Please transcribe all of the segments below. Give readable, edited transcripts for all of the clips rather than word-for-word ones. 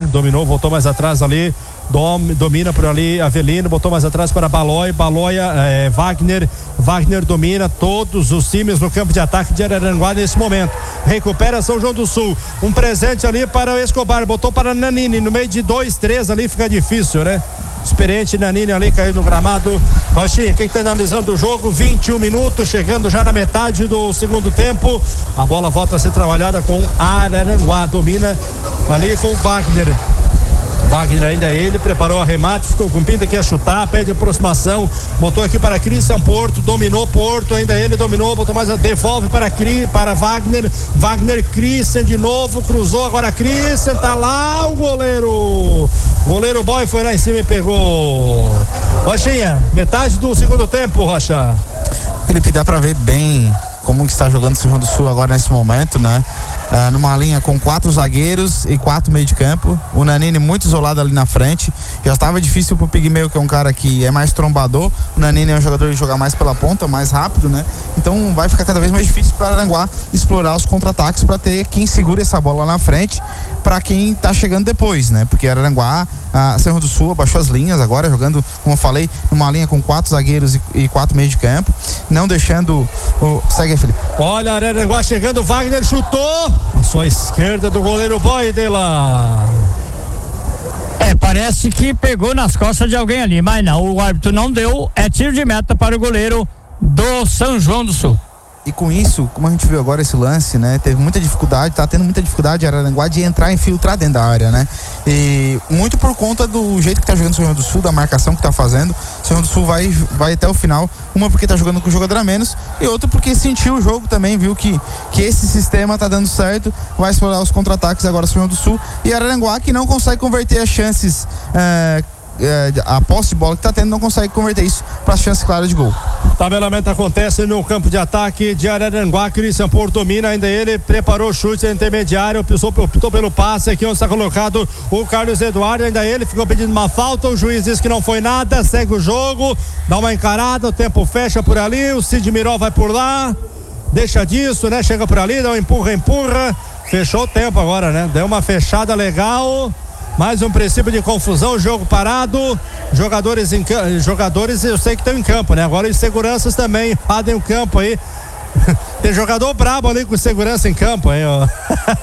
dominou, voltou mais atrás ali, domina por ali, Avelino, botou mais atrás para Baloia, Wagner domina todos os times no campo de ataque de Araranguá nesse momento, recupera São João do Sul, um presente ali para o Escobar, botou para Nanini, no meio de 2, 3 ali fica difícil, né? Experiente Nanini ali caiu no gramado. Rochinha, quem está analisando o jogo, 21 minutos, chegando já na metade do segundo tempo, a bola volta a ser trabalhada com Araranguá, domina ali com Wagner ainda ele, preparou o arremate, ficou com pinta que ia chutar, pede aproximação, botou aqui para Christian Porto, dominou Porto, ainda ele dominou, botou mais, devolve para Wagner, Christian de novo, cruzou, agora Christian, tá lá o goleiro Boy foi lá em cima e pegou. Rochinha, metade do segundo tempo, Rocha. Felipe, dá pra ver bem como que está jogando o São João do Sul agora nesse momento, né? Numa linha com 4 zagueiros e 4 meio de campo, o Nanini muito isolado ali na frente, já estava difícil pro Pigmeu, que é um cara que é mais trombador, o Nanini é um jogador de jogar mais pela ponta, mais rápido, né? Então vai ficar cada vez mais difícil para Araranguá explorar os contra-ataques para ter quem segura essa bola lá na frente para quem tá chegando depois, né? Porque Araranguá, São João do Sul abaixou as linhas agora, jogando, como eu falei, numa linha com 4 zagueiros e 4 meio de campo, não deixando segue aí, Felipe. Olha, Araranguá chegando, Wagner chutou, passou a esquerda do goleiro Boy dela. Parece que pegou nas costas de alguém ali, mas não, o árbitro não deu, é tiro de meta para o goleiro do São João do Sul. E com isso, como a gente viu agora esse lance, né? Teve muita dificuldade, tá tendo muita dificuldade Araranguá de entrar e infiltrar dentro da área, né? E muito por conta do jeito que tá jogando o São João do Sul, da marcação que tá fazendo. O São João do Sul vai até o final, uma porque tá jogando com o jogador a menos e outra porque sentiu o jogo também, viu que esse sistema tá dando certo, vai explorar os contra-ataques agora o São João do Sul e Araranguá que não consegue converter as chances, a posse de bola que tá tendo, não consegue converter isso para as chances claras de gol. Tabelamento acontece no campo de ataque de Araranguá. Christian Porto domina, ainda ele preparou o chute intermediário, optou pelo passe aqui onde está colocado o Carlos Eduardo, ainda ele ficou pedindo uma falta, o juiz disse que não foi nada, segue o jogo, dá uma encarada, o tempo fecha por ali, o Cid Miró vai por lá, deixa disso, né, chega por ali, dá um empurra, fechou o tempo agora, né, deu uma fechada legal. Mais um princípio de confusão, jogo parado, jogadores eu sei que estão em campo, né? Agora os seguranças também invadem o campo aí. Tem jogador brabo ali com segurança em campo aí, ó.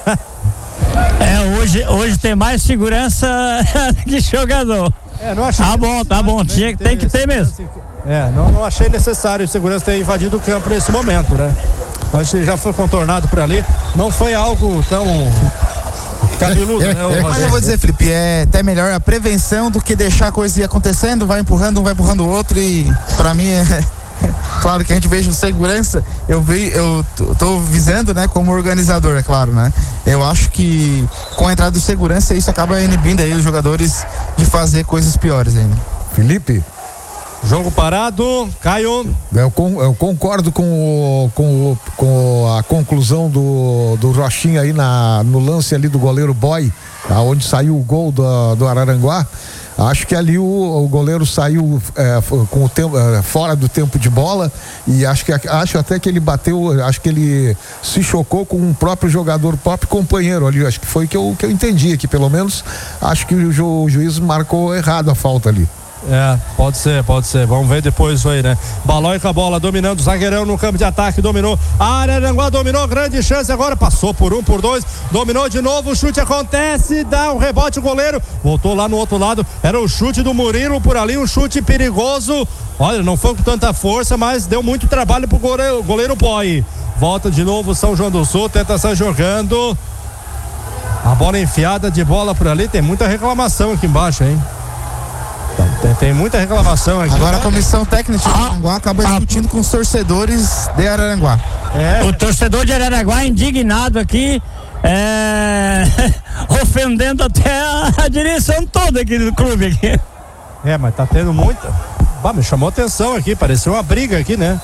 Hoje tem mais segurança que jogador. Não achei. Tá bom, tem que ter mesmo. Não achei necessário o segurança ter invadido o campo nesse momento, né? Acho que já foi contornado por ali, não foi algo tão cabeludo, né? Mas eu vou dizer, Felipe, é até melhor a prevenção do que deixar a coisa ir acontecendo, vai empurrando um, vai empurrando o outro e pra mim claro que a gente veja segurança, eu tô visando, né, como organizador, é claro, né? Eu acho que com a entrada do segurança isso acaba inibindo aí os jogadores de fazer coisas piores ainda. Felipe? Jogo parado, Caio. Eu concordo com a conclusão do Rochinha aí no lance ali do goleiro Boy, onde saiu o gol do Araranguá. Acho que ali o goleiro saiu com o tempo, fora do tempo de bola e acho até que ele bateu, acho que ele se chocou com o próprio jogador, o próprio companheiro ali. Acho que foi que eu entendi aqui, pelo menos. Acho que o juiz marcou errado a falta ali. Pode ser, vamos ver depois isso aí, né? Balói com a bola, dominando o zagueirão no campo de ataque, dominou, Araranguá dominou, grande chance agora, passou por 1, por 2, dominou de novo, o chute acontece, dá um rebote, o goleiro voltou lá no outro lado, era o chute do Murilo por ali, um chute perigoso, olha, não foi com tanta força, mas deu muito trabalho pro goleiro Boy. Volta de novo São João do Sul, tenta sair jogando, a bola enfiada de bola por ali, tem muita reclamação aqui embaixo, hein? Tem muita reclamação aqui. Agora a comissão técnica de Araranguá acaba discutindo com os torcedores de Araranguá. O torcedor de Araranguá indignado aqui, ofendendo até a direção toda aqui do clube aqui. Mas tá tendo muita. Me chamou atenção aqui, pareceu uma briga aqui, né?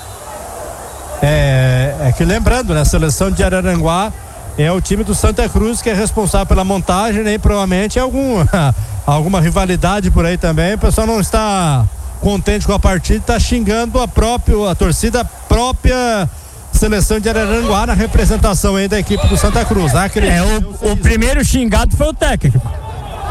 É que lembrando, né? A seleção de Araranguá é o time do Santa Cruz que é responsável pela montagem, né? E provavelmente alguma rivalidade por aí também. O pessoal não está contente com a partida, está xingando a torcida própria seleção de Araranguá na representação aí da equipe do Santa Cruz. O primeiro xingado foi o técnico.